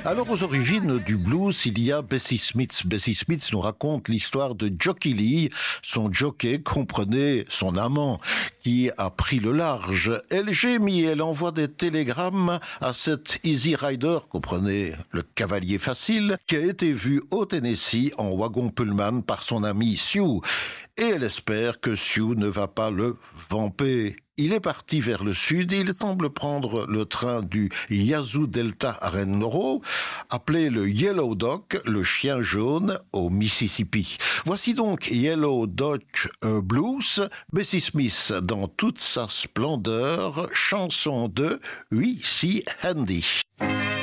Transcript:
Alors, aux origines du blues, il y a Bessie Smith. Bessie Smith nous raconte l'histoire de Jockey Lee. Son jockey comprenait son amant qui a pris le large. Elle gémit, elle envoie des télégrammes à cet Easy Rider, comprenez le cavalier facile, qui a été vu au Tennessee en wagon Pullman par son ami Sue. Et elle espère que Sue ne va pas le vamper. Il est parti vers le sud et il semble prendre le train du Yazoo Delta Railroad, appelé le Yellow Dog, le chien jaune, au Mississippi. Voici donc Yellow Dog Blues, Bessie Smith dans toute sa splendeur, chanson de Oui, si Handy.